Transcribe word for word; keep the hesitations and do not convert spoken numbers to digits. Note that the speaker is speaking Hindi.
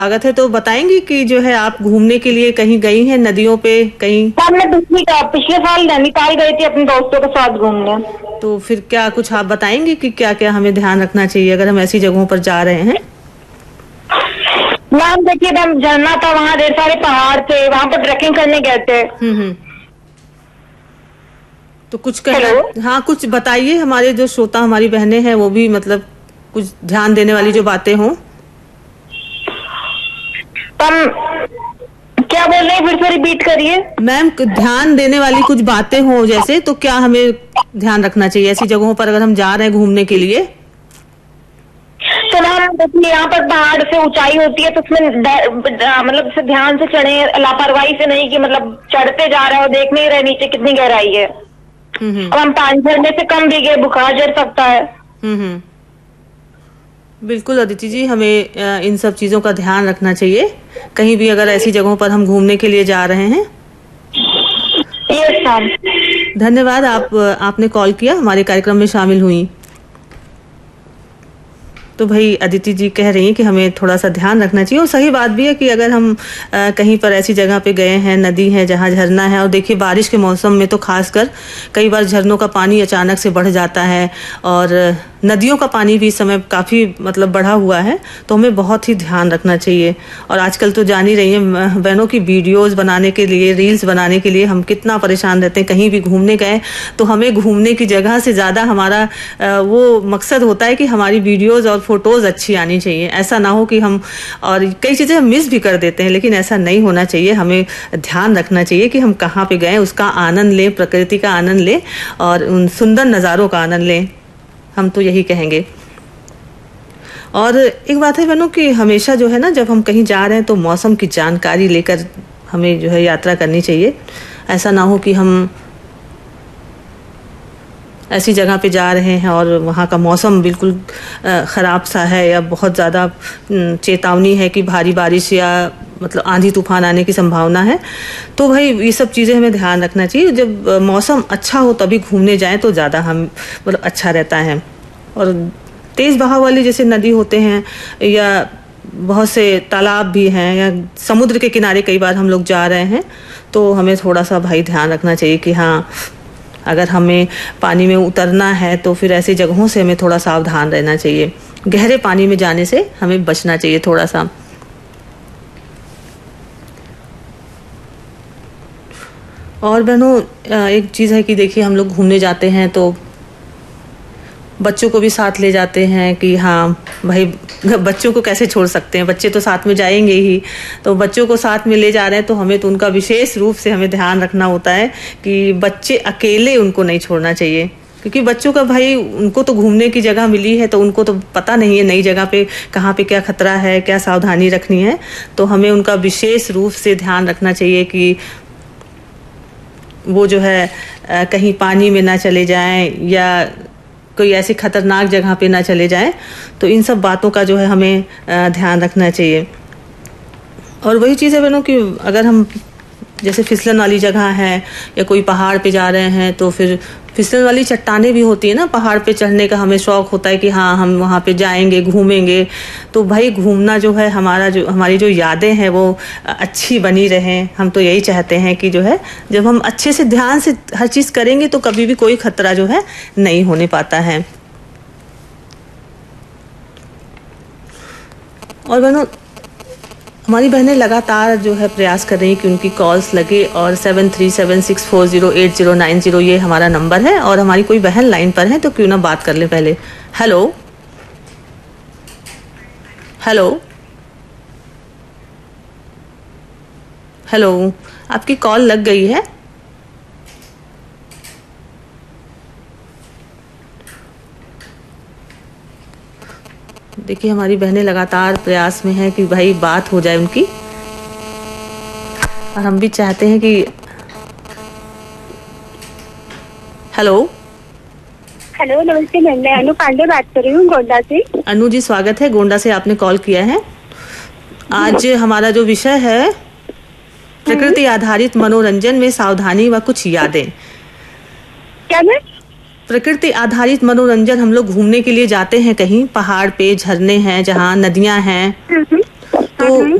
स्वागत है। तो बताएंगी कि जो है आप घूमने के लिए कहीं गई हैं नदियों पे कहीं? मैं पिछले पिछले साल नैनीताल गई थी अपने दोस्तों के साथ घूमने। तो फिर क्या कुछ आप बताएंगी कि क्या क्या हमें ध्यान रखना चाहिए अगर हम ऐसी जगहों पर जा रहे हैं? मैम देखिए, मैम झरना था, वहाँ ढेर सारे पहाड़ थे, वहाँ पर ट्रैकिंग करने गए थे। हम्म हम्म तो कुछ कहना, हाँ कुछ बताइए, हमारे जो श्रोता हमारी बहनें हैं वो भी मतलब कुछ ध्यान देने वाली जो बातें हों। तुम क्या बोल रहे हैं, फिर से रिपीट करिए। मैम ध्यान देने वाली कुछ बातें हों जैसे, तो क्या हमें ध्यान रखना चाहिए ऐसी जगहों पर अगर हम जा रहे हैं घूमने के लिए? तो मैम देखिए, यहाँ पर पहाड़ से ऊंचाई होती है तो उसमें मतलब से ध्यान से चढ़े, लापरवाही से नहीं कि मतलब चढ़ते जा रहे हो देख नहीं रहे नीचे कितनी गहराई है। अब हम पानी झरने से कम भीगे, बुखार चढ़ सकता है। हम्म बिल्कुल अदिति जी, हमें इन सब चीजों का ध्यान रखना चाहिए कहीं भी अगर ऐसी जगहों पर हम घूमने के लिए जा रहे हैं। Yes ma'am. धन्यवाद, आप आपने कॉल किया, हमारे कार्यक्रम में शामिल हुई। तो भाई अदिति जी कह रही हैं कि हमें थोड़ा सा ध्यान रखना चाहिए, और सही बात भी है कि अगर हम आ, कहीं पर ऐसी जगह पे गए हैं, नदी है जहाँ झरना है, और देखिए बारिश के मौसम में तो खासकर कई बार झरनों का पानी अचानक से बढ़ जाता है और नदियों का पानी भी इस समय काफ़ी मतलब बढ़ा हुआ है, तो हमें बहुत ही ध्यान रखना चाहिए। और आजकल तो जान ही रही हैं बहनों की वीडियोज़ बनाने के लिए, रील्स बनाने के लिए हम कितना परेशान रहते हैं। कहीं भी घूमने गए तो हमें घूमने की जगह से ज़्यादा हमारा वो मकसद होता है कि हमारी वीडियोज़ और फोटोज़ अच्छी आनी चाहिए। ऐसा ना हो कि हम और कई चीज़ें हम मिस भी कर देते हैं, लेकिन ऐसा नहीं होना चाहिए। हमें ध्यान रखना चाहिए कि हम कहाँ पे गए, उसका आनंद लें, प्रकृति का आनंद लें और उन सुंदर नज़ारों का आनंद लें, हम तो यही कहेंगे। और एक बात है बहनों कि हमेशा जो है ना, जब हम कहीं जा रहे हैं तो मौसम की जानकारी लेकर हमें जो है यात्रा करनी चाहिए। ऐसा ना हो कि हम ऐसी जगह पे जा रहे हैं और वहाँ का मौसम बिल्कुल ख़राब सा है या बहुत ज़्यादा चेतावनी है कि भारी बारिश या मतलब आंधी तूफान आने की संभावना है, तो भाई ये सब चीज़ें हमें ध्यान रखना चाहिए। जब मौसम अच्छा हो तभी घूमने जाएं तो ज़्यादा हम मतलब अच्छा रहता है। और तेज़ बहाव वाली जैसे नदी होते हैं या बहुत से तालाब भी हैं या समुद्र के किनारे कई बार हम लोग जा रहे हैं, तो हमें थोड़ा सा भाई ध्यान रखना चाहिए कि हाँ, अगर हमें पानी में उतरना है तो फिर ऐसी जगहों से हमें थोड़ा सावधान रहना चाहिए। गहरे पानी में जाने से हमें बचना चाहिए थोड़ा सा। और बहनों एक चीज़ है कि देखिए हम लोग घूमने जाते हैं तो बच्चों को भी साथ ले जाते हैं कि हाँ भाई, बच्चों को कैसे छोड़ सकते हैं, बच्चे तो साथ में जाएंगे ही। तो बच्चों को साथ में ले जा रहे हैं तो हमें तो उनका विशेष रूप से हमें ध्यान रखना होता है कि बच्चे अकेले उनको नहीं छोड़ना चाहिए, क्योंकि बच्चों का भाई उनको तो घूमने की जगह मिली है तो उनको तो पता नहीं है नई जगह पे कहाँ पे क्या खतरा है, क्या सावधानी रखनी है। तो हमें उनका विशेष रूप से ध्यान रखना चाहिए कि वो जो है कहीं पानी में ना चले जाएं या कोई ऐसी खतरनाक जगह पे ना चले जाएं। तो इन सब बातों का जो है हमें ध्यान रखना चाहिए। और वही चीज़ है बहनों कि अगर हम जैसे फिसलन वाली जगह है या कोई पहाड़ पे जा रहे हैं तो फिर फिसलन वाली चट्टानें भी होती है ना, पहाड़ पे चढ़ने का हमें शौक होता है कि हाँ हम वहाँ पे जाएंगे, घूमेंगे। तो भाई घूमना जो है हमारा जो हमारी जो यादें हैं वो अच्छी बनी रहें। हम तो यही चाहते हैं कि जो है जब हम अच्छे से ध्यान से हर चीज़ करेंगे तो कभी भी कोई खतरा जो है नहीं होने पाता है। और बहनों हमारी बहनें लगातार जो है प्रयास कर रही हैं कि उनकी कॉल्स लगे, और seven three seven six four zero eight zero nine zero ये हमारा नंबर है। और हमारी कोई बहन लाइन पर है तो क्यों ना बात कर ले पहले। हेलो हेलो हेलो आपकी कॉल लग गई है। देखिए हमारी बहनें लगातार प्रयास में हैं कि भाई बात हो जाए उनकी, और हम भी चाहते हैं कि हेलो हेलो नमस्ते, मैं अनु पांडे बात कर रही हूँ गोंडा से। अनु जी स्वागत है, गोंडा से आपने कॉल किया है। आज हमारा जो विषय है प्रकृति आधारित मनोरंजन में सावधानी व कुछ यादें। क्या मैं प्रकृति आधारित मनोरंजन, हम लोग घूमने के लिए जाते हैं कहीं पहाड़ पे, झरने हैं जहाँ, नदियां हैं, तो तो